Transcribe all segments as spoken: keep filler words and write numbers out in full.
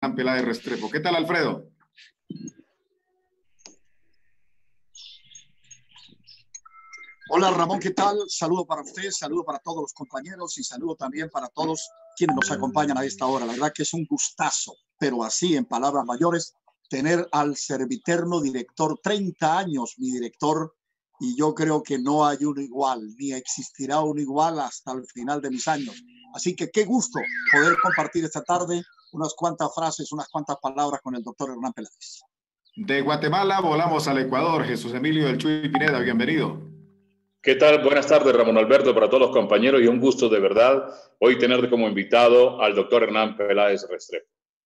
Hernán Peláez Restrepo. ¿Qué tal, Alfredo? Hola Ramón, ¿qué tal? Saludo para usted, saludo para todos los compañeros y saludo también para todos quienes nos acompañan a esta hora. La verdad que es un gustazo, pero así en palabras mayores, tener al serviterno director, treinta años mi director, y yo creo que no hay uno igual, ni existirá uno igual hasta el final de mis años. Así que qué gusto poder compartir esta tarde unas cuantas frases, unas cuantas palabras con el doctor Hernán Peláez. De Guatemala volamos al Ecuador. Jesús Emilio del Chuy Pineda, bienvenido. ¿Qué tal? Buenas tardes, Ramón Alberto, para todos los compañeros y un gusto de verdad hoy tenerte como invitado al doctor Hernán Peláez Restrepo.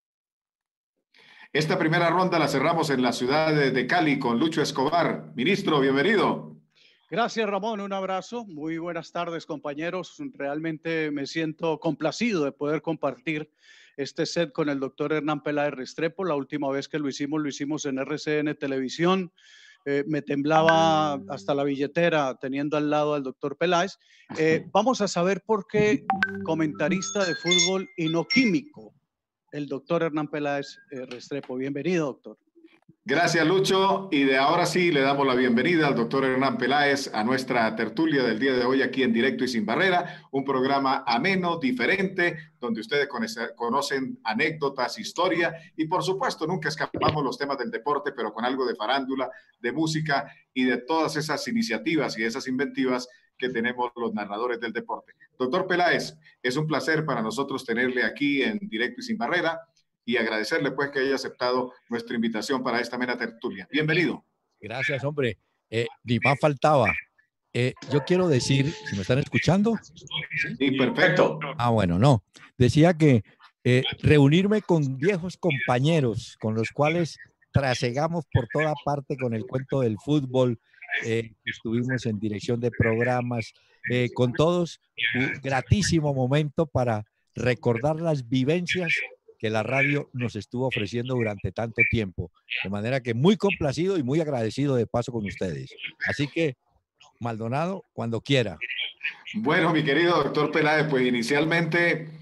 Esta primera ronda la cerramos en la ciudad de Cali con Lucho Escobar. Ministro, bienvenido. Gracias, Ramón. Un abrazo. Muy buenas tardes, compañeros. Realmente me siento complacido de poder compartir este set con el doctor Hernán Peláez Restrepo. La última vez que lo hicimos, lo hicimos en R C N Televisión. Eh, me temblaba hasta la billetera teniendo al lado al doctor Peláez. Eh, vamos a saber por qué comentarista de fútbol y no químico, el doctor Hernán Peláez eh, Restrepo. Bienvenido, doctor. Gracias, Lucho. Y de ahora sí le damos la bienvenida al doctor Hernán Peláez a nuestra tertulia del día de hoy aquí en Directo y Sin Barrera, un programa ameno, diferente, donde ustedes conocen anécdotas, historia y por supuesto nunca escapamos los temas del deporte, pero con algo de farándula, de música y de todas esas iniciativas y esas inventivas que tenemos los narradores del deporte. Doctor Peláez, es un placer para nosotros tenerle aquí en Directo y Sin Barrera y agradecerle pues que haya aceptado nuestra invitación para esta amena tertulia. Bienvenido. Gracias, hombre. Eh, ni más faltaba. Eh, yo quiero decir, ¿si me están escuchando? Sí, perfecto. Ah, bueno, no. Decía que eh, reunirme con viejos compañeros con los cuales trasegamos por toda parte con el cuento del fútbol, eh, estuvimos en dirección de programas, eh, con todos, un gratísimo momento para recordar las vivencias que la radio nos estuvo ofreciendo durante tanto tiempo. De manera que muy complacido y muy agradecido de paso con ustedes. Así que, Maldonado, cuando quiera. Bueno, mi querido doctor Peláez, pues inicialmente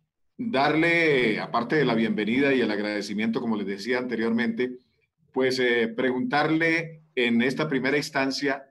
darle, aparte de la bienvenida y el agradecimiento, como les decía anteriormente, pues eh, preguntarle en esta primera instancia,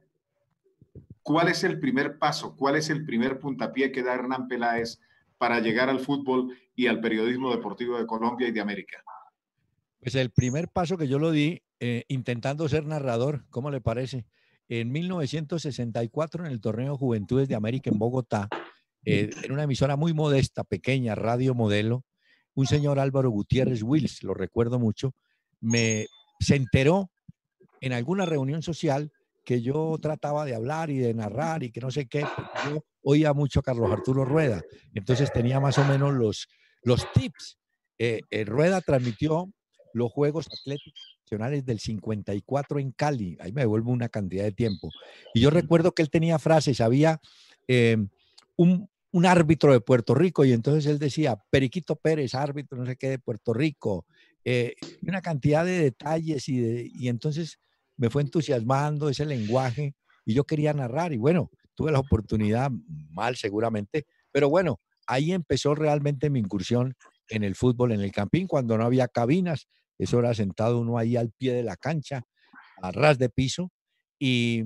¿cuál es el primer paso? ¿Cuál es el primer puntapié que da Hernán Peláez para llegar al fútbol y al periodismo deportivo de Colombia y de América? Pues el primer paso que yo lo di eh, intentando ser narrador, ¿cómo le parece? En mil novecientos sesenta y cuatro, en el torneo Juventudes de América en Bogotá, eh, en una emisora muy modesta, pequeña, Radio Modelo, un señor Álvaro Gutiérrez Wills, lo recuerdo mucho, me se enteró en alguna reunión social que yo trataba de hablar y de narrar y que no sé qué, porque yo oía mucho a Carlos Arturo Rueda, entonces tenía más o menos los, los tips. Eh, eh, Rueda transmitió los Juegos Atléticos Nacionales del cincuenta y cuatro en Cali, ahí me devuelvo una cantidad de tiempo, y yo recuerdo que él tenía frases, había eh, un, un árbitro de Puerto Rico, y entonces él decía, Periquito Pérez, árbitro no sé qué de Puerto Rico, eh, una cantidad de detalles, y, de, y entonces me fue entusiasmando ese lenguaje y yo quería narrar y bueno, tuve la oportunidad, mal seguramente, pero bueno, ahí empezó realmente mi incursión en el fútbol, en el campín, cuando no había cabinas, eso era sentado uno ahí al pie de la cancha, a ras de piso y,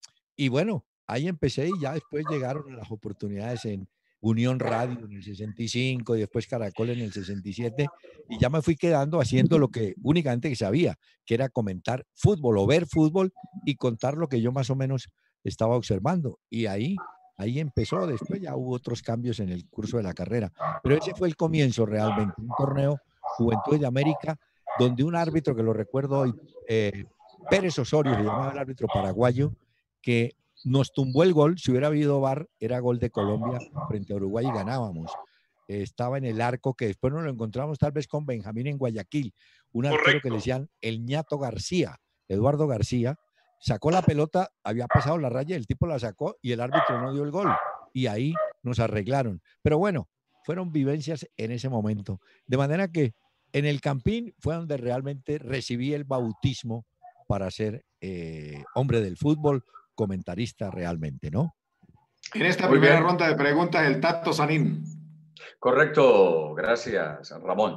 y bueno, ahí empecé y ya después llegaron las oportunidades en Unión Radio en el sesenta y cinco y después Caracol en el sesenta y siete y ya me fui quedando haciendo lo que únicamente que sabía, que era comentar fútbol o ver fútbol y contar lo que yo más o menos estaba observando y ahí, ahí empezó, después ya hubo otros cambios en el curso de la carrera, pero ese fue el comienzo realmente, un torneo Juventud de América donde un árbitro que lo recuerdo hoy, eh, Pérez Osorio, se llamaba el árbitro paraguayo, que nos tumbó el gol, si hubiera habido V A R, era gol de Colombia frente a Uruguay y ganábamos. Eh, estaba en el arco, que después nos lo encontramos tal vez con Benjamín en Guayaquil, un arquero Correcto. Que le decían el ñato García, Eduardo García, sacó la pelota, había pasado la raya, el tipo la sacó y el árbitro no dio el gol. Y ahí nos arreglaron. Pero bueno, fueron vivencias en ese momento. De manera que en el Campín fue donde realmente recibí el bautismo para ser eh, hombre del fútbol, comentarista realmente, ¿no? En esta Muy primera bien. ronda de preguntas, el Tato Sanín. Correcto, gracias, Ramón.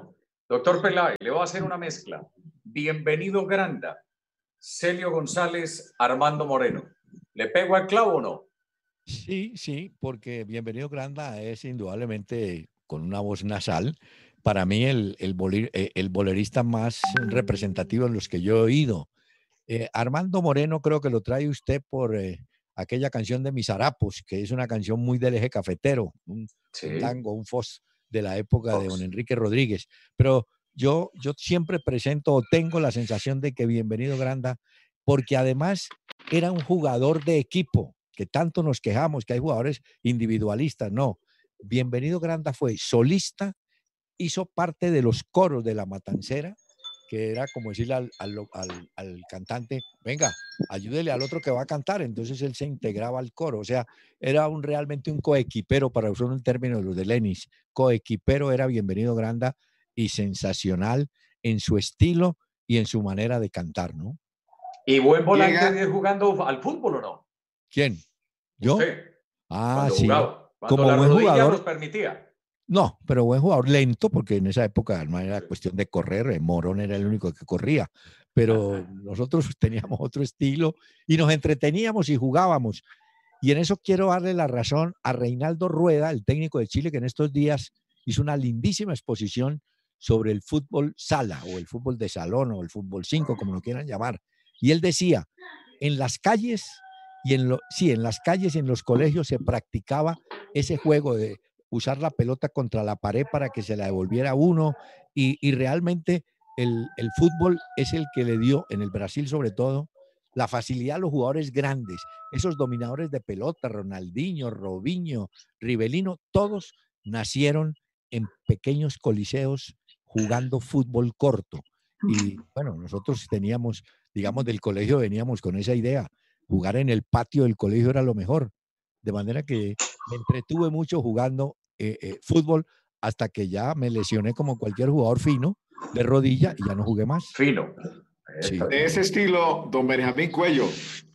Doctor Peláez, le voy a hacer una mezcla. Bienvenido Granda, Celio González, Armando Moreno. ¿Le pego al clavo o no? Sí, sí, porque Bienvenido Granda es indudablemente con una voz nasal. Para mí el, el, bolir, el bolerista más representativo en los que yo he oído. Eh, Armando Moreno creo que lo trae usted por eh, aquella canción de Mis Harapos, que es una canción muy del eje cafetero, un, sí. un tango, un fos de la época Fox. de don Enrique Rodríguez. Pero yo, yo siempre presento o tengo la sensación de que Bienvenido Granda, porque además era un jugador de equipo, que tanto nos quejamos que hay jugadores individualistas. No, Bienvenido Granda fue solista, hizo parte de los coros de La Matancera, que era como decirle al, al, al, al cantante, venga, ayúdele al otro que va a cantar. Entonces él se integraba al coro. O sea, era un, realmente un coequipero, para usar un término de los de Lenis. Coequipero era Bienvenido Granda y sensacional en su estilo y en su manera de cantar, ¿no? ¿Y buen volante de jugando al fútbol o no? ¿Quién? ¿Yo? Usted, ah, cuando sí. Jugaba, cuando como la buen rodilla jugador nos permitía. No, pero buen jugador, lento, porque en esa época no era cuestión de correr, Morón era el único que corría, pero nosotros teníamos otro estilo y nos entreteníamos y jugábamos. Y en eso quiero darle la razón a Reinaldo Rueda, el técnico de Chile, que en estos días hizo una lindísima exposición sobre el fútbol sala, o el fútbol de salón, o el fútbol cinco, como lo quieran llamar. Y él decía, en las calles, y en lo, sí, en las calles y en los colegios se practicaba ese juego de usar la pelota contra la pared para que se la devolviera uno, y, y realmente el, el fútbol es el que le dio, en el Brasil sobre todo, la facilidad a los jugadores grandes, esos dominadores de pelota, Ronaldinho, Robinho, Rivelino, todos nacieron en pequeños coliseos jugando fútbol corto. Y bueno, nosotros teníamos, digamos, del colegio veníamos con esa idea, jugar en el patio del colegio era lo mejor. De manera que me entretuve mucho jugando eh, eh, fútbol hasta que ya me lesioné como cualquier jugador fino de rodilla y ya no jugué más. Fino. Sí. De ese estilo, don Benjamín Cuello.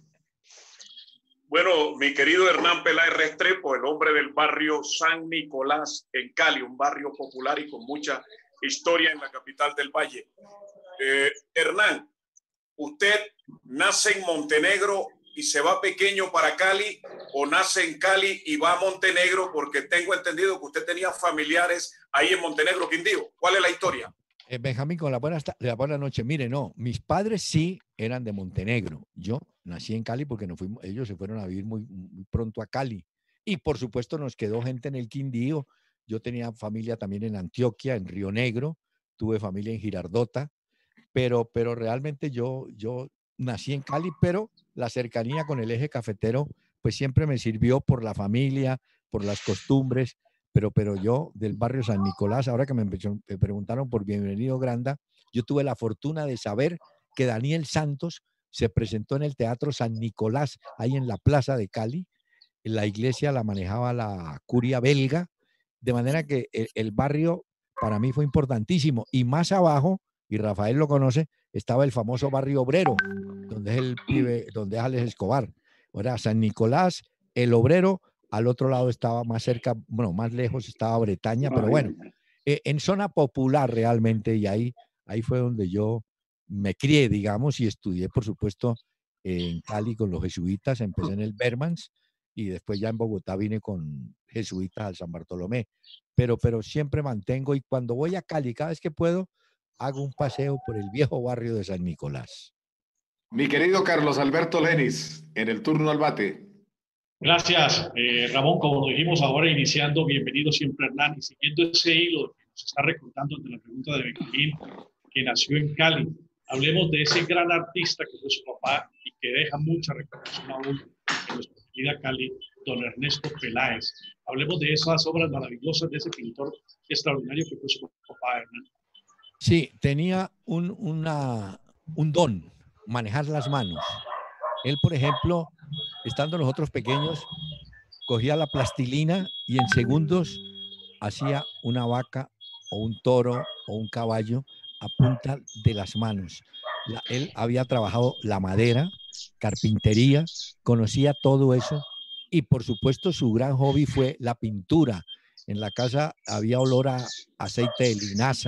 Bueno, mi querido Hernán Peláez Restrepo, el hombre del barrio San Nicolás en Cali, un barrio popular y con mucha historia en la capital del Valle. Eh, Hernán, ¿usted nace en Montenegro y se va pequeño para Cali, o nace en Cali y va a Montenegro? Porque tengo entendido que usted tenía familiares ahí en Montenegro, Quindío. ¿Cuál es la historia? Eh, Benjamín, con la buena, la buena noche. Mire, no, mis padres sí eran de Montenegro. Yo nací en Cali porque nos fuimos, ellos se fueron a vivir muy, muy pronto a Cali. Y por supuesto nos quedó gente en el Quindío. Yo tenía familia también en Antioquia, en Río Negro. Tuve familia en Girardota. Pero, pero realmente yo, yo nací en Cali, pero la cercanía con el eje cafetero pues siempre me sirvió por la familia, por las costumbres, pero, pero yo del barrio San Nicolás, ahora que me, me preguntaron por Bienvenido Granda, yo tuve la fortuna de saber que Daniel Santos se presentó en el Teatro San Nicolás, ahí en la plaza de Cali. La iglesia la manejaba la curia belga, de manera que el, el barrio para mí fue importantísimo. Y más abajo, y Rafael lo conoce, estaba el famoso barrio obrero, donde es el pibe, donde es Alex Escobar. Ahora, San Nicolás, el obrero, al otro lado estaba más cerca, bueno, más lejos estaba Bretaña, pero bueno, eh, en zona popular realmente, y ahí, ahí fue donde yo me crié, digamos, y estudié, por supuesto, eh, en Cali con los jesuitas, empecé en el Bermans, y después ya en Bogotá vine con jesuitas al San Bartolomé, pero, pero siempre mantengo, y cuando voy a Cali, cada vez que puedo, hago un paseo por el viejo barrio de San Nicolás. Mi querido Carlos Alberto Lenis, en el turno al bate. Gracias, eh, Ramón. Como dijimos ahora, iniciando, bienvenido siempre, Hernán, y siguiendo ese hilo que nos está recordando ante la pregunta de Benjamín, que nació en Cali. Hablemos de ese gran artista que fue su papá y que deja mucha recordación aún en nuestra querida Cali, don Ernesto Peláez. Hablemos de esas obras maravillosas de ese pintor extraordinario que fue su papá, Hernán. Sí, tenía un, una, un don, manejar las manos. Él, por ejemplo, estando nosotros pequeños, cogía la plastilina y en segundos hacía una vaca o un toro o un caballo a punta de las manos. La, él había trabajado la madera, carpintería, conocía todo eso y por supuesto su gran hobby fue la pintura. En la casa había olor a aceite de linaza,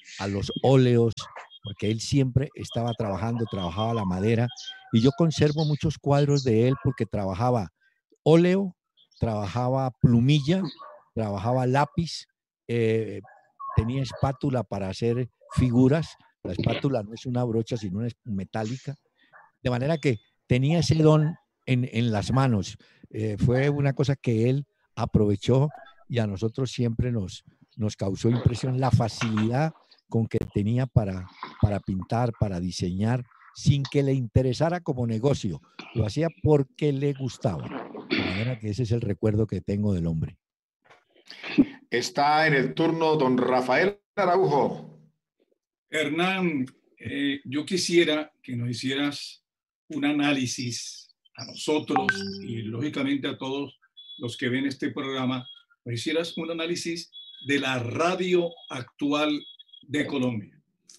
a los óleos, porque él siempre estaba trabajando, trabajaba la madera, y yo conservo muchos cuadros de él porque trabajaba óleo, trabajaba plumilla, trabajaba lápiz, eh, tenía espátula para hacer figuras. La espátula no es una brocha, sino es metálica, de manera que tenía ese don en, en las manos. Eh, fue una cosa que él aprovechó y a nosotros siempre nos, nos causó impresión la facilidad con que tenía para, para pintar, para diseñar, sin que le interesara como negocio. Lo hacía porque le gustaba. De manera que ese es el recuerdo que tengo del hombre. Está en el turno don Rafael Araujo. Hernán, eh, yo quisiera que nos hicieras un análisis a nosotros y lógicamente a todos los que ven este programa, nos hicieras un análisis de la radio actual de Colombia.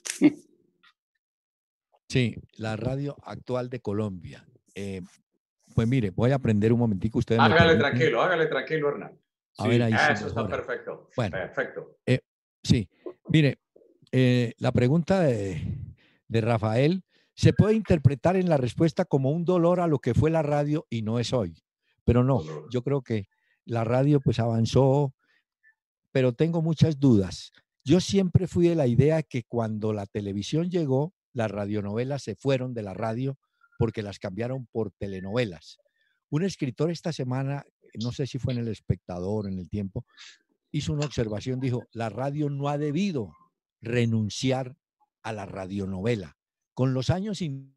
Sí, la radio actual de Colombia. Eh, pues mire, voy a aprender un momentico. Ustedes hágale tranquilo, hágale tranquilo, Hernán. A sí, ver, ahí eso está perfecto. Bueno, perfecto. Eh, sí, mire, eh, la pregunta de, de Rafael se puede interpretar en la respuesta como un dolor a lo que fue la radio y no es hoy. Pero no, yo creo que la radio pues avanzó, pero tengo muchas dudas. Yo siempre fui de la idea que cuando la televisión llegó, las radionovelas se fueron de la radio porque las cambiaron por telenovelas. Un escritor esta semana, no sé si fue en El Espectador, en El Tiempo, hizo una observación, dijo, la radio no ha debido renunciar a la radionovela. Con los años... In...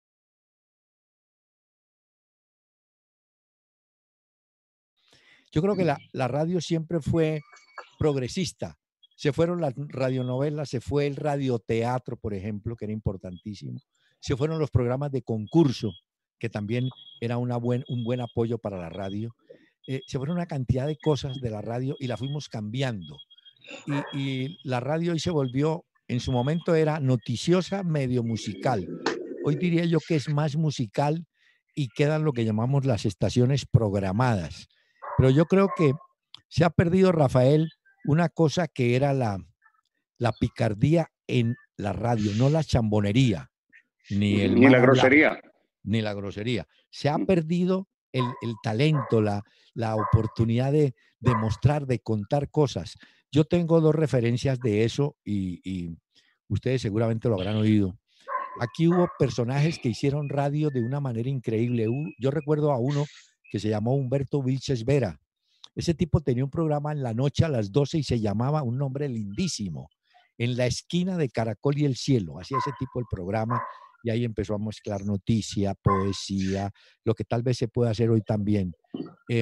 Yo creo que la, la radio siempre fue progresista. Se fueron las radionovelas, se fue el radioteatro, por ejemplo, que era importantísimo. Se fueron los programas de concurso, que también era una buen, un buen apoyo para la radio. Eh, se fueron una cantidad de cosas de la radio y la fuimos cambiando. Y, y la radio hoy se volvió, en su momento era noticiosa, medio musical. Hoy diría yo que es más musical y quedan lo que llamamos las estaciones programadas. Pero yo creo que se ha perdido, Rafael, una cosa que era la, la picardía en la radio, no la chambonería, ni, el ni la grosería. Hablar, ni la grosería. Se ha perdido el, el talento, la, la oportunidad de, de mostrar, de contar cosas. Yo tengo dos referencias de eso y, y ustedes seguramente lo habrán oído. Aquí hubo personajes que hicieron radio de una manera increíble. Yo recuerdo a uno que se llamó Humberto Vilches Vera. Ese tipo tenía un programa en la noche a las doce y se llamaba, un nombre lindísimo, En la esquina de Caracol y el cielo. Hacía ese tipo el programa y ahí empezó a mezclar noticia, poesía, lo que tal vez se puede hacer hoy también. Eh,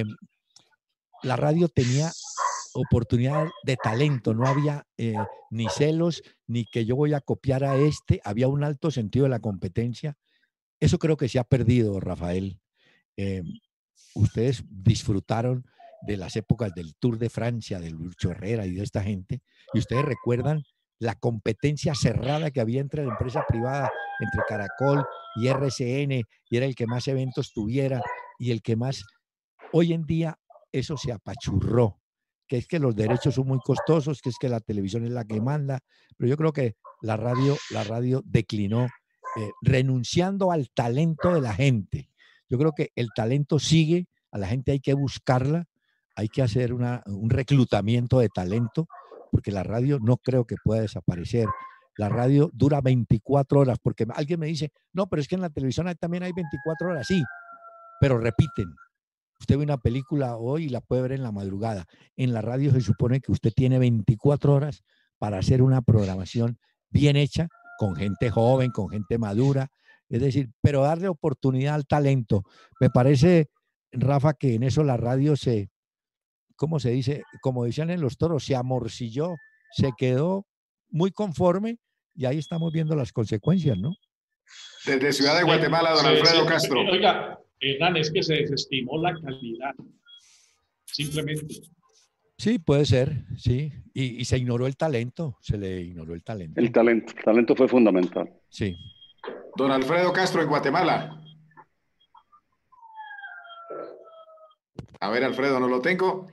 la radio tenía oportunidad de talento, no había eh, ni celos, ni que yo voy a copiar a este, había un alto sentido de la competencia. Eso creo que se ha perdido, Rafael. Eh, ustedes disfrutaron de las épocas del Tour de Francia, de Lucho Herrera y de esta gente, y ustedes recuerdan la competencia cerrada que había entre la empresa privada, entre Caracol y R C N, y era el que más eventos tuviera y el que más... Hoy en día eso se apachurró, que es que los derechos son muy costosos, que es que la televisión es la que manda, pero yo creo que la radio, la radio declinó, eh, renunciando al talento de la gente. Yo creo que el talento sigue, a la gente hay que buscarla, hay que hacer una, un reclutamiento de talento, porque la radio no creo que pueda desaparecer. La radio dura veinticuatro horas, porque alguien me dice, no, pero es que en la televisión también hay veinticuatro horas, sí, pero repiten. Usted ve una película hoy y la puede ver en la madrugada. En la radio se supone que usted tiene veinticuatro horas para hacer una programación bien hecha, con gente joven, con gente madura, es decir, pero darle oportunidad al talento. Me parece, Rafa, que en eso la radio se... ¿Cómo se dice? Como decían en los toros, se amorcilló, se quedó muy conforme y ahí estamos viendo las consecuencias, ¿no? Desde Ciudad de Guatemala, don sí, Alfredo sí, Castro. Oiga, Hernán, es que se desestimó la calidad, simplemente. Sí, puede ser, sí. Y, y se ignoró el talento, se le ignoró el talento. El talento, el talento fue fundamental. Sí. Don Alfredo Castro en Guatemala. A ver, Alfredo, no lo tengo.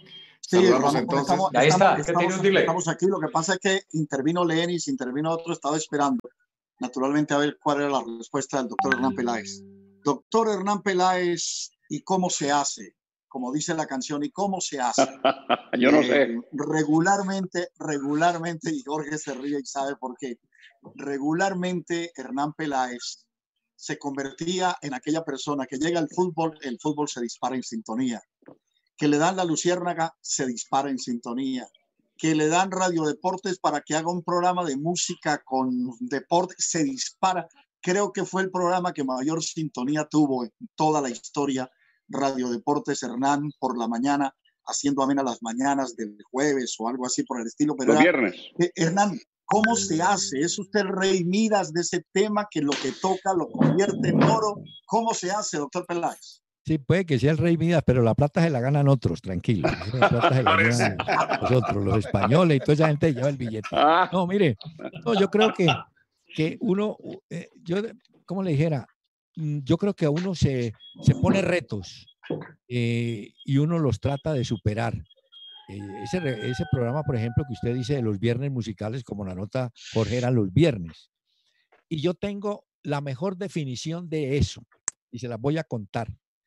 Sí, Saludamos Ramón, entonces. estamos, Ahí está, estamos, que tiene un estamos, delay. estamos aquí. Lo que pasa es que intervino Lenis, intervino otro, estaba esperando naturalmente a ver cuál era la respuesta del doctor Hernán Peláez. Doctor Hernán Peláez, ¿y cómo se hace? Como dice la canción, ¿y cómo se hace? Yo no Eh, sé. Regularmente, regularmente, y Jorge se ríe y sabe por qué, regularmente Hernán Peláez se convertía en aquella persona que llega al fútbol, el fútbol se dispara en sintonía, que le dan la luciérnaga, se dispara en sintonía, que le dan radiodeportes para que haga un programa de música con deporte, se dispara. Creo que fue el programa que mayor sintonía tuvo en toda la historia. Radio Deportes Hernán por la mañana, haciendo amena las mañanas del jueves o algo así por el estilo. Pero Los era, viernes. eh, Hernán, ¿cómo se hace? ¿Es usted el rey Midas de ese tema que lo que toca lo convierte en oro? ¿Cómo se hace, doctor Peláez? Sí, puede que sea el rey Midas, pero la plata se la ganan otros, tranquilo. La plata se la ganan los otros, los españoles y toda esa gente lleva el billete. No, mire, no, yo creo que, que uno, eh, yo, ¿cómo le dijera? Yo creo que a uno se, se pone retos eh, y uno los trata de superar. Eh, ese, ese programa, por ejemplo, que usted dice de los viernes musicales, como la nota Jorge, eran los viernes. Y yo tengo la mejor definición de eso y se las voy a contar.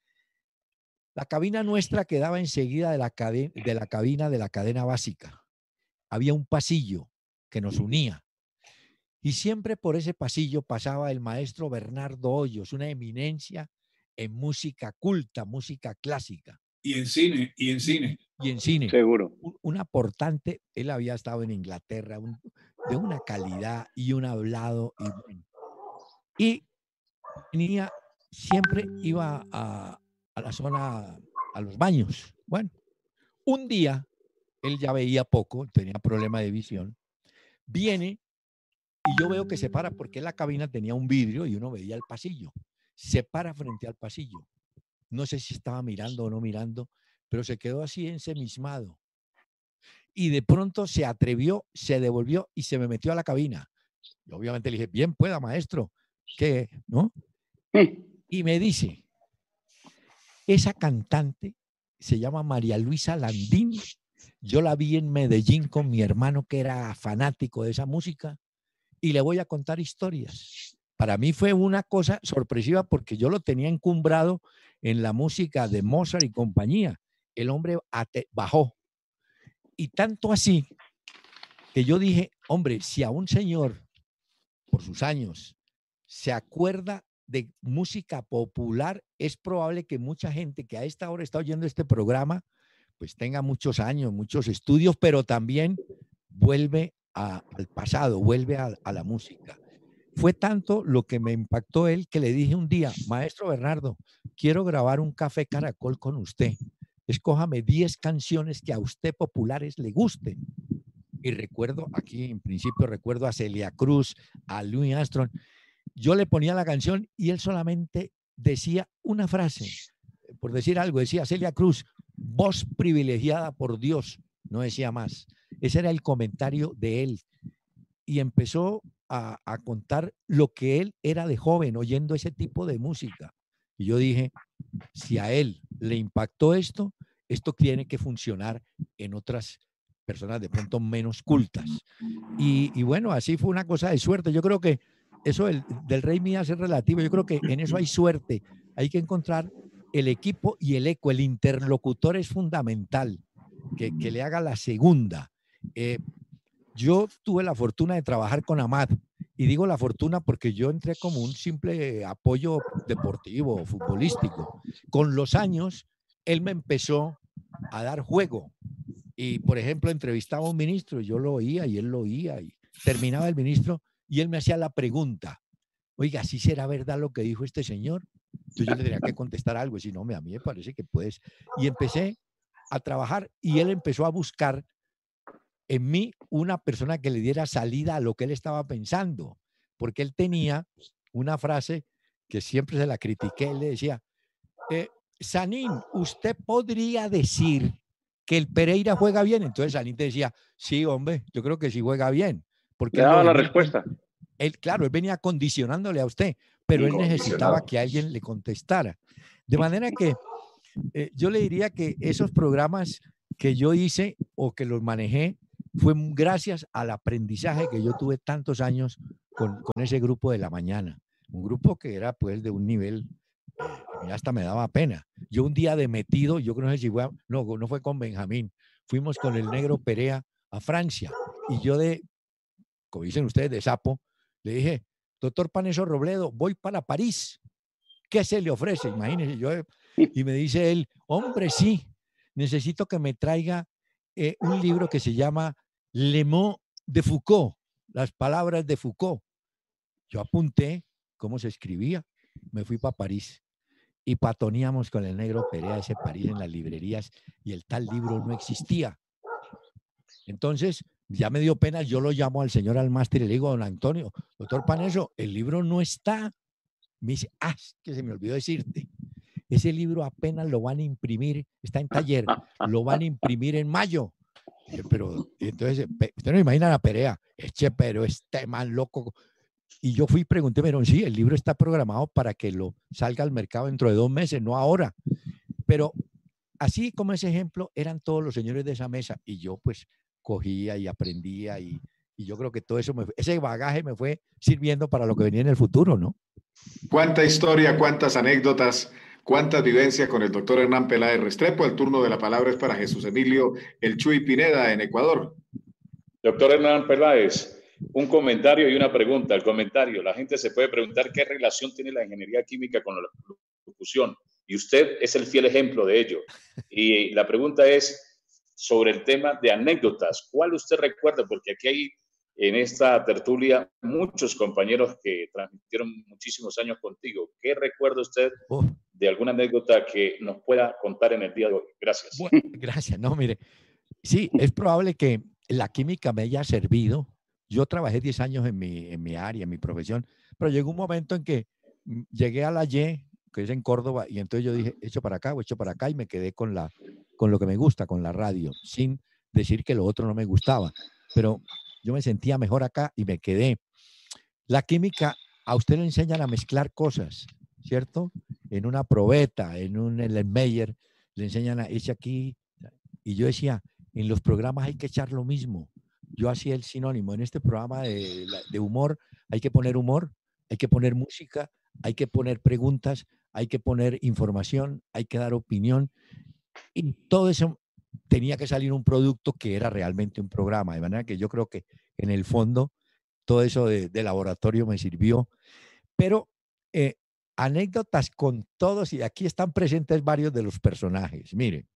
La cabina nuestra quedaba enseguida de la, de la cabina de la cadena básica. Había un pasillo que nos unía. Y siempre por ese pasillo pasaba el maestro Bernardo Hoyos, una eminencia en música culta, música clásica. Y en cine, y en cine. Y en cine. Seguro. Un, un aportante, él había estado en Inglaterra, un, de una calidad y un hablado. Y, y tenía, siempre iba a, a la zona, a los baños. Bueno, un día, él ya veía poco, tenía problema de visión, viene y yo veo que se para porque la cabina tenía un vidrio y uno veía el pasillo. Se para frente al pasillo. No sé si estaba mirando o no mirando, pero se quedó así ensimismado. Y de pronto se atrevió, se devolvió y se me metió a la cabina. Y obviamente le dije, bien pueda, maestro. ¿Qué? ¿No? Y me dice, esa cantante se llama María Luisa Landín. Yo la vi en Medellín con mi hermano que era fanático de esa música. Y le voy a contar historias. Para mí fue una cosa sorpresiva porque yo lo tenía encumbrado en la música de Mozart y compañía. El hombre bajó. Y tanto así que yo dije, hombre, si a un señor, por sus años, se acuerda de música popular, es probable que mucha gente que a esta hora está oyendo este programa, pues tenga muchos años, muchos estudios, pero también vuelve A, al pasado, vuelve a, a la música. Fue tanto lo que me impactó él que le dije un día, maestro Bernardo, quiero grabar un Café Caracol con usted. Escójame diez canciones que a usted populares le gusten. Y recuerdo, aquí en principio recuerdo a Celia Cruz, a Louis Armstrong. Yo le ponía la canción y él solamente decía una frase, por decir algo, decía Celia Cruz, voz privilegiada por Dios, no decía más. Ese era el comentario de él. Y empezó a, a contar lo que él era de joven oyendo ese tipo de música. Y yo dije, si a él le impactó esto, esto tiene que funcionar en otras personas de pronto menos cultas. Y, y bueno, así fue una cosa de suerte. Yo creo que eso del, del Rey Midas es relativo. Yo creo que en eso hay suerte. Hay que encontrar el equipo y el eco. El interlocutor es fundamental, que, que le haga la segunda. Eh, yo tuve la fortuna de trabajar con Amad, y digo la fortuna porque yo entré como un simple apoyo deportivo, futbolístico. Con los años, él me empezó a dar juego y, por ejemplo, entrevistaba a un ministro, yo lo oía y él lo oía, y terminaba el ministro y él me hacía la pregunta, oiga, ¿sí será verdad lo que dijo este señor? Entonces yo le tenía que contestar algo, y si no, a mí me parece que puedes. Y empecé a trabajar y él empezó a buscar en mí una persona que le diera salida a lo que él estaba pensando, porque él tenía una frase que siempre se la critiqué. Él le decía, eh, Sanín, usted podría decir que el Pereira juega bien. Entonces Sanín te decía, sí, hombre, yo creo que sí juega bien. Porque le daba la respuesta. Él, claro, él venía condicionándole a usted, pero él necesitaba que alguien le contestara. De manera que eh, yo le diría que esos programas que yo hice o que los manejé fue gracias al aprendizaje que yo tuve tantos años con, con ese grupo de la mañana. Un grupo que era pues de un nivel eh, que hasta me daba pena. Yo un día de metido, yo no sé si fue, a, no, no fue con Benjamín, fuimos con el negro Perea a Francia y yo de, como dicen ustedes, de sapo, le dije, doctor Paneso Robledo, voy para París. ¿Qué se le ofrece? Imagínese, yo, y me dice él, hombre, sí, necesito que me traiga eh, un libro que se llama Le Mots de Foucault, las palabras de Foucault. Yo apunté cómo se escribía, me fui para París y patoneamos con el negro Perea ese París en las librerías y el tal libro no existía. Entonces, ya me dio pena, yo lo llamo al señor Almáster y le digo, don Antonio, doctor Paneso, el libro no está. Me dice, ah, que se me olvidó decirte, ese libro apenas lo van a imprimir, está en taller, lo van a imprimir en mayo. Y yo, pero, entonces, usted no imagina la Perea, eche, pero este man loco. Y yo fui y pregunté, pero sí, el libro está programado para que lo salga al mercado dentro de dos meses, no ahora. Pero así como ese ejemplo, eran todos los señores de esa mesa. Y yo pues cogía y aprendía y, y yo creo que todo eso, me, ese bagaje me fue sirviendo para lo que venía en el futuro, ¿no? Cuánta historia, cuántas anécdotas, cuántas vivencias con el doctor Hernán Peláez Restrepo. El turno de la palabra es para Jesús Emilio El Chuy Pineda en Ecuador. Doctor Hernán Peláez, un comentario y una pregunta. El comentario, la gente se puede preguntar qué relación tiene la ingeniería química con la locución y usted es el fiel ejemplo de ello. Y la pregunta es sobre el tema de anécdotas. ¿Cuál usted recuerda? Porque aquí hay en esta tertulia muchos compañeros que transmitieron muchísimos años contigo. ¿Qué recuerda usted oh. de alguna anécdota que nos pueda contar en el día de hoy? Gracias. Bueno, gracias. No, mire, sí, es probable que la química me haya servido. Yo trabajé diez años en mi, en mi área, en mi profesión, pero llegó un momento en que llegué a la Y, que es en Córdoba, y entonces yo dije, hecho para acá o hecho para acá, y me quedé con, la, con lo que me gusta, con la radio, sin decir que lo otro no me gustaba. Pero yo me sentía mejor acá y me quedé. La química, a usted le enseñan a mezclar cosas, ¿cierto? En una probeta, en un Erlenmeyer, le enseñan a echar aquí. Y yo decía, en los programas hay que echar lo mismo. Yo hacía el sinónimo. En este programa de, de humor hay que poner humor, hay que poner música, hay que poner preguntas, hay que poner información, hay que dar opinión. Y todo eso tenía que salir un producto que era realmente un programa. De manera que yo creo que en el fondo todo eso de, de laboratorio me sirvió. Pero eh, anécdotas con todos, y aquí están presentes varios de los personajes. Mire,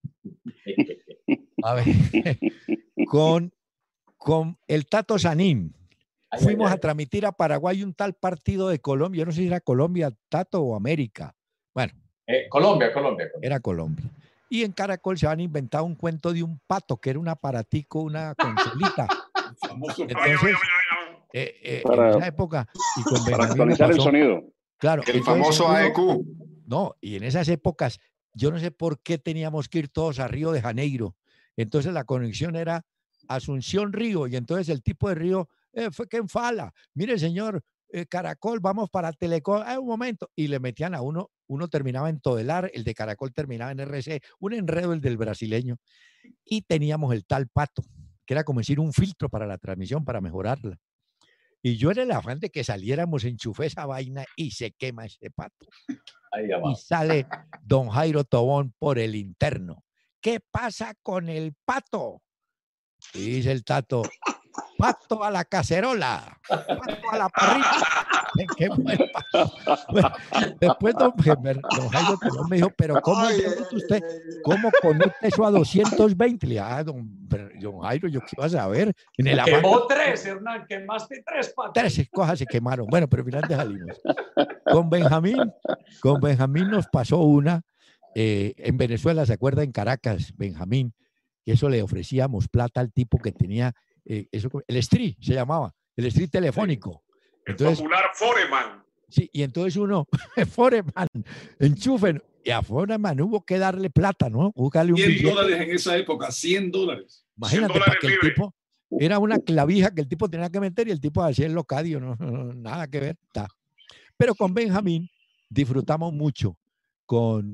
a ver, con, con el Tato Sanín. Fuimos a transmitir a Paraguay un tal partido de Colombia. Yo no sé si era Colombia, Tato o América. Bueno. Eh, Colombia, Colombia, Colombia. Era Colombia. Y en Caracol se han inventado un cuento de un pato, que era un aparatico, una consolita. Entonces, eh, eh, para, en esa época... Y con para actualizar pasó, el sonido. Claro. El famoso A E Q. No, y en esas épocas, yo no sé por qué teníamos que ir todos a Río de Janeiro. Entonces la conexión era Asunción Río, y entonces el tipo de Río... Eh, fue que en Fala, mire señor, eh, Caracol, vamos para Telecom, eh, un momento, y le metían a uno, uno terminaba en Todelar, el de Caracol terminaba en R C, un enredo el del brasileño, y teníamos el tal Pato, que era como decir un filtro para la transmisión, para mejorarla, y yo era el afán de que saliéramos, enchufé esa vaina y se quema ese Pato, y sale don Jairo Tobón por el interno, ¿qué pasa con el Pato? Y dice el Tato, pato a la cacerola, pato a la parrilla. ¿Qué fue? Bueno, después don, don Jairo me dijo, pero ¿cómo Ay, usted? ¿Cómo conecta eso a doscientos veinte? Le dije, ah, don, don Jairo, yo qué iba a saber. En el quemó tres, Hernán, quemaste tres patos. Tres cosas se quemaron. Bueno, pero finalmente salimos. Con Benjamín, con Benjamín nos pasó una, eh, en Venezuela, ¿se acuerda? En Caracas, Benjamín, que eso le ofrecíamos plata al tipo que tenía Eh, eso, el street se llamaba, el street telefónico. El entonces, popular Foreman. Sí, y entonces uno, Foreman, enchufen, y a Foreman hubo que darle plata, ¿no? Buscarle un cien dólares en esa época, cien dólares. Imagínate, cien dólares para que libre. el tipo, era una clavija que el tipo tenía que meter y el tipo hacía el locadio, no, no, no, nada que ver. Está. Pero con Benjamín disfrutamos mucho con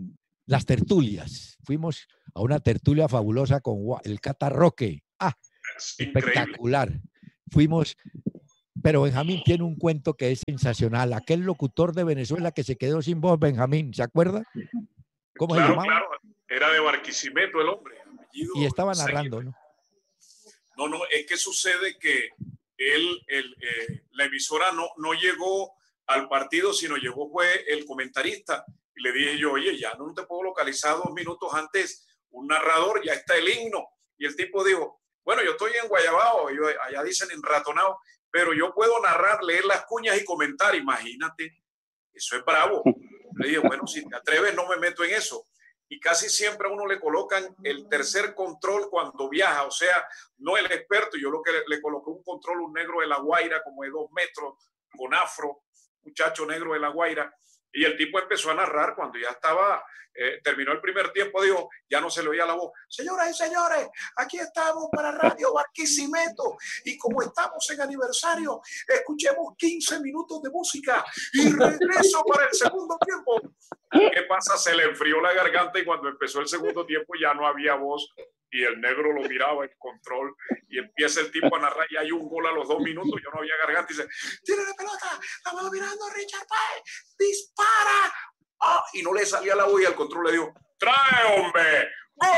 las tertulias. Fuimos a una tertulia fabulosa con el Cata Roque. Ah, espectacular. Fuimos, pero Benjamín tiene un cuento que es sensacional. Aquel locutor de Venezuela que se quedó sin voz, Benjamín, ¿se acuerda? ¿Cómo claro, se llamaba? Claro, era de Barquisimeto el hombre. Y estaba narrando, ¿no? No, no, es que sucede que él, el, eh, la emisora no, no llegó al partido, sino llegó fue el comentarista. Y le dije yo, oye, ya no te puedo localizar dos minutos antes un narrador, ya está el himno. Y el tipo dijo, bueno, yo estoy en Guayabao, yo, allá dicen en Ratonao, pero yo puedo narrar, leer las cuñas y comentar. Imagínate, eso es bravo. Le dije, bueno, si te atreves, no me meto en eso. Y casi siempre a uno le colocan el tercer control cuando viaja, o sea, no el experto. Yo lo que le, le coloqué un control, un negro de La Guaira, como de dos metros, con afro, muchacho negro de La Guaira. Y el tipo empezó a narrar cuando ya estaba, eh, terminó el primer tiempo, dijo, ya no se le oía la voz. Señoras y señores, aquí estamos para Radio Barquisimeto. Y como estamos en aniversario, escuchemos quince minutos de música y regreso para el segundo tiempo. ¿Qué pasa? Se le enfrió la garganta y cuando empezó el segundo tiempo ya no había voz. Y el negro lo miraba en control y empieza el tipo a narrar y hay un gol a los dos minutos, yo no había garganta y dice, tiene la pelota, estamos mirando a Richard Páez, dispara. Oh, y no le salía la voz y al control le dijo, trae hombre,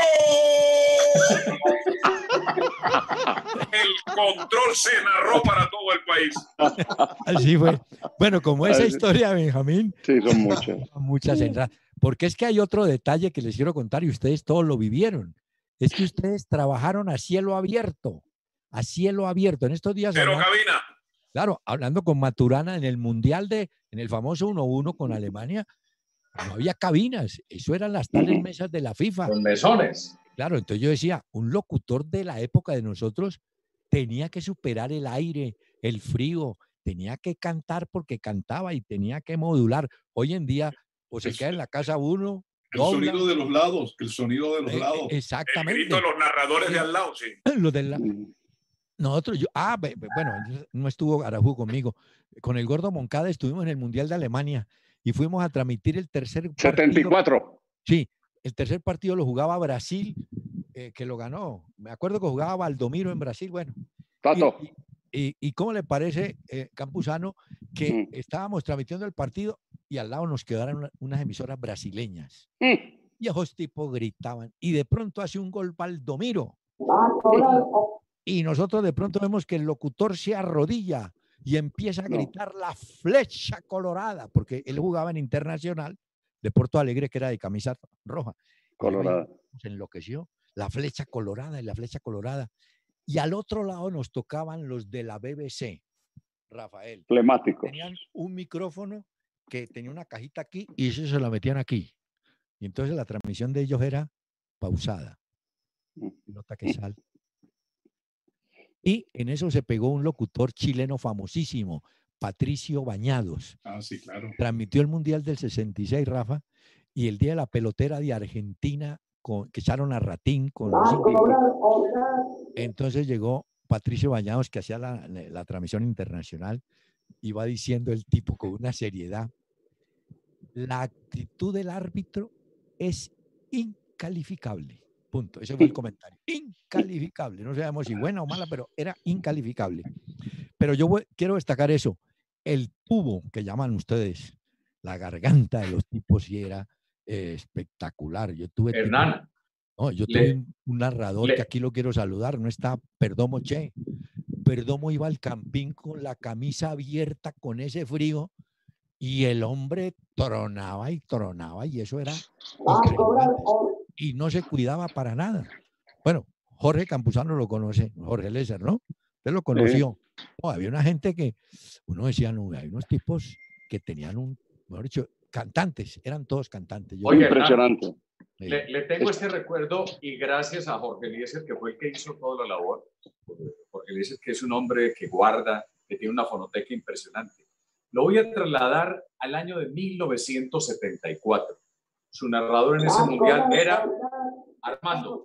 ¡gol! El control se narró para todo el país. Así fue. Bueno, como esa historia, Benjamín. Sí, son muchas. Muchas entradas. Porque es que hay otro detalle que les quiero contar y ustedes todos lo vivieron. Es que ustedes trabajaron a cielo abierto, a cielo abierto. En estos días... Pero hablando, cabina. Claro, hablando con Maturana en el Mundial de, en el famoso uno uno con Alemania, no había cabinas. Eso eran las tales mesas de la FIFA. Los mesones. Claro, entonces yo decía, un locutor de la época de nosotros tenía que superar el aire, el frío, tenía que cantar porque cantaba y tenía que modular. Hoy en día, o se queda en la casa uno... El dobla. Sonido de los lados, el sonido de los eh, lados. Exactamente. El grito de los narradores de al lado, sí. Los de la... Nosotros, yo, ah, bueno, no estuvo Arajú conmigo. Con el Gordo Moncada estuvimos en el Mundial de Alemania y fuimos a transmitir el tercer partido. setenta y cuatro. Sí, el tercer partido lo jugaba Brasil, eh, que lo ganó. Me acuerdo que jugaba Valdomiro en Brasil, bueno. Tato. Y, y, y ¿cómo le parece, eh, Campuzano, que mm. estábamos transmitiendo el partido y al lado nos quedaron una, unas emisoras brasileñas? Mm. Y esos tipos gritaban. Y de pronto hace un gol Valdomiro. Y, y nosotros de pronto vemos que el locutor se arrodilla y empieza a gritar no. la flecha colorada, porque él jugaba en Internacional de Porto Alegre, que era de camisa roja. Colorada. Se enloqueció. La flecha colorada y la flecha colorada. Y al otro lado nos tocaban los de la B B C, Rafael. Emblemáticos. Tenían un micrófono que tenía una cajita aquí y eso se la metían aquí. Y entonces la transmisión de ellos era pausada. Nota que sal. Y en eso se pegó un locutor chileno famosísimo, Patricio Bañados. Ah, sí, claro. Transmitió el Mundial del sesenta y seis, Rafa, y el día de la pelotera de Argentina, con, que echaron a Ratín con los entonces llegó Patricio Bañados, que hacía la, la, la transmisión internacional, y va diciendo el tipo con una seriedad, la actitud del árbitro es incalificable. Punto. Ese fue el comentario. Incalificable. No sabemos si buena o mala, pero era incalificable. Pero yo voy, quiero destacar eso. El tubo que llaman ustedes, la garganta de los tipos, sí era eh, espectacular. Yo tuve... Hernán. Tipo, no, yo tuve le, un, un narrador le, que aquí lo quiero saludar. No está Perdomo Che. Perdomo iba al campín con la camisa abierta, con ese frío, y el hombre tronaba y tronaba, y eso era increíble. Y no se cuidaba para nada. Bueno, Jorge Campuzano lo conoce, Jorge Lesser, ¿no? Usted lo conoció. Sí. Oh, había una gente que, uno decía, no, hay unos tipos que tenían un, mejor dicho, cantantes, eran todos cantantes. Yo Oye, impresionante. Sí. Le, le tengo este recuerdo y gracias a Jorge Eliezer, que fue el que hizo toda la labor. Jorge Eliezer, que es un hombre que guarda, que tiene una fonoteca impresionante. Lo voy a trasladar al año de mil novecientos setenta y cuatro. Su narrador en ese mundial era Armando.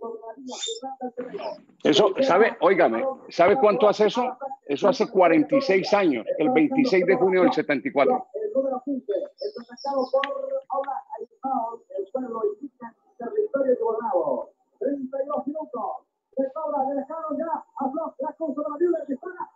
Eso, ¿sabe? Óigame, ¿sabe cuánto hace eso? Eso hace cuarenta y seis años, el veintiséis de junio del setenta y cuatro. treinta y dos minutos. Se cobra, le dejaron ya a Flor